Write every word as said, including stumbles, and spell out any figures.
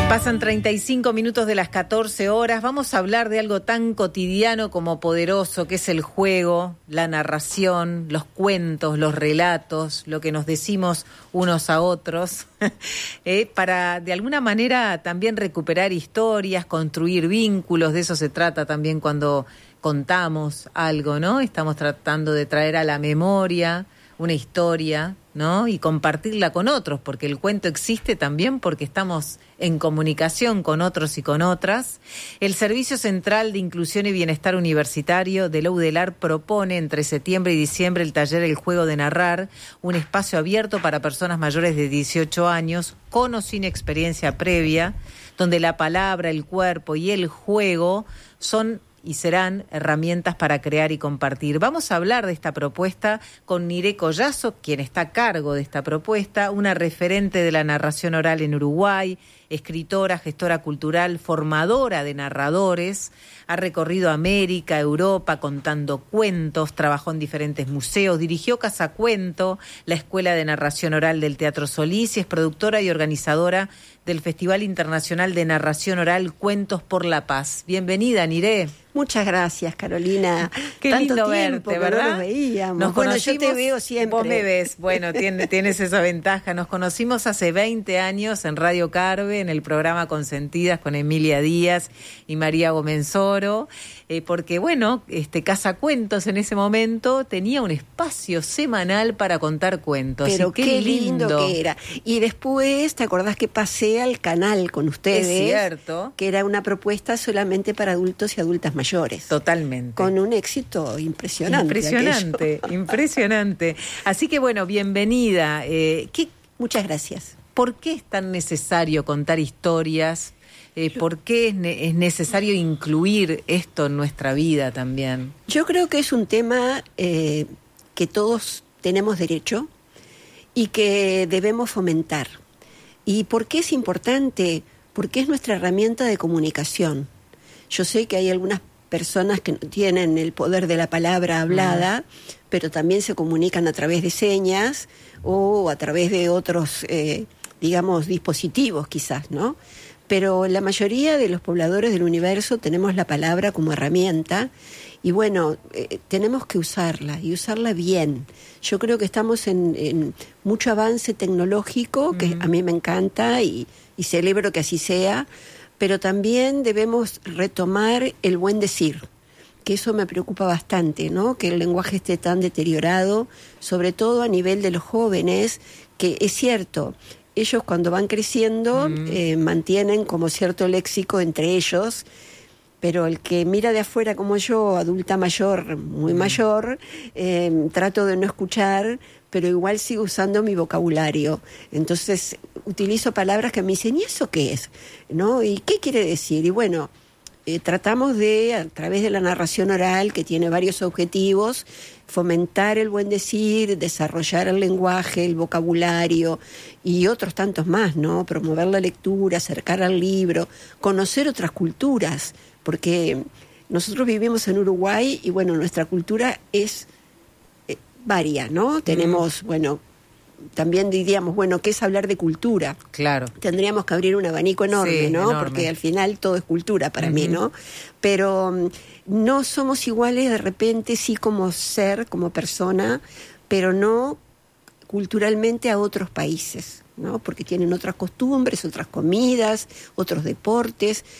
Pasan treinta y cinco minutos de las catorce horas. Vamos a hablar de algo tan cotidiano como poderoso, que es el juego, la narración, los cuentos, los relatos, lo que nos decimos unos a otros, eh, para de alguna manera también recuperar historias, construir vínculos. De eso se trata también cuando contamos algo, ¿no? Estamos tratando de traer a la memoria una historia, ¿no? Y compartirla con otros, porque el cuento existe también porque estamos en comunicación con otros y con otras. El Servicio Central de Inclusión y Bienestar Universitario de la UDELAR propone entre septiembre y diciembre el taller El Juego de Narrar, un espacio abierto para personas mayores de dieciocho años, con o sin experiencia previa, donde la palabra, el cuerpo y el juego son y serán herramientas para crear y compartir. Vamos a hablar de esta propuesta con Niré Collazo, quien está a cargo de esta propuesta, una referente de la narración oral en Uruguay, escritora, gestora cultural, formadora de narradores, ha recorrido América, Europa, contando cuentos, trabajó en diferentes museos, dirigió Casa Cuento, la Escuela de Narración Oral del Teatro Solís, y es productora y organizadora del Festival Internacional de Narración Oral Cuentos por la Paz. Bienvenida, Niré. Muchas gracias, Carolina. Qué Tanto lindo tiempo verte, que ¿verdad? No nos veíamos. Nos bueno, conocimos, yo te veo siempre. Vos me ves, bueno, tienes, tienes esa ventaja. Nos conocimos hace veinte años en Radio Carve, en el programa Consentidas con Emilia Díaz y María Gomenzoro, eh, porque, bueno, este Casa Cuentos en ese momento tenía un espacio semanal para contar cuentos. Pero y qué, qué lindo. lindo que era. Y después, ¿te acordás que pasé al canal con ustedes? Es cierto. Que era una propuesta solamente para adultos y adultas mayores. Totalmente. Con un éxito impresionante. Impresionante, aquello. impresionante. Así que bueno, bienvenida. Eh, ¿qué, Muchas gracias. ¿Por qué es tan necesario contar historias? Eh, ¿Por qué es, ne- es necesario incluir esto en nuestra vida también? Yo creo que es un tema eh, que todos tenemos derecho y que debemos fomentar. ¿Y por qué es importante? Porque es nuestra herramienta de comunicación. Yo sé que hay algunas personas que no tienen el poder de la palabra hablada, uh-huh. pero también se comunican a través de señas o a través de otros, eh, digamos, dispositivos quizás, ¿no? Pero la mayoría de los pobladores del universo tenemos la palabra como herramienta y bueno, eh, tenemos que usarla y usarla bien. Yo creo que estamos en, en mucho avance tecnológico, uh-huh. que a mí me encanta y, y celebro que así sea, pero también debemos retomar el buen decir, que eso me preocupa bastante, ¿no? Que el lenguaje esté tan deteriorado, sobre todo a nivel de los jóvenes, que es cierto, ellos cuando van creciendo mm. eh, mantienen como cierto léxico entre ellos, pero el que mira de afuera como yo, adulta mayor, muy mm. mayor, eh, trato de no escuchar, pero igual sigo usando mi vocabulario. Entonces utilizo palabras que me dicen, ¿y eso qué es? ¿No? ¿Y qué quiere decir? Y bueno, eh, tratamos de, a través de la narración oral, que tiene varios objetivos, fomentar el buen decir, desarrollar el lenguaje, el vocabulario y otros tantos más, ¿no? Promover la lectura, acercar al libro, conocer otras culturas, porque nosotros vivimos en Uruguay y bueno, nuestra cultura es eh, varia, ¿no? Mm. Tenemos, bueno, también diríamos, bueno, ¿qué es hablar de cultura? Claro. Tendríamos que abrir un abanico enorme, sí, ¿no? Enorme. Porque al final todo es cultura para uh-huh. mí, ¿no? Pero um, no somos iguales de repente, sí como ser, como persona, pero no culturalmente a otros países, ¿no? Porque tienen otras costumbres, otras comidas, otros deportes.